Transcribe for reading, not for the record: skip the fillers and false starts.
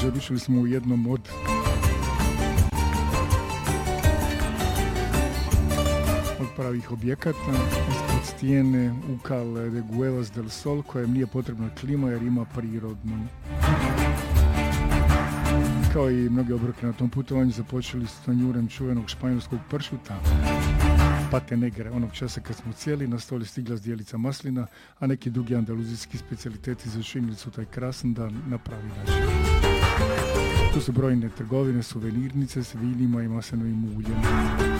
završili smo u jednom od pravih objekata ispod stijene Ucal de Guevas del Sol, kojem nije potrebna klima jer ima prirodnu. Kao i mnogi obroke na tom putovanju, započeli s tanjurem čuvenog španjolskog pršuta Pate Negre. Onog časa kad smo cijeli, na stoli stigla zdjelica maslina, a neki drugi andaluzijski specijaliteti začinili su taj krasan dan na pravi način. Tu su brojne trgovine, suvenirnice s vinima i maslinovim uljem.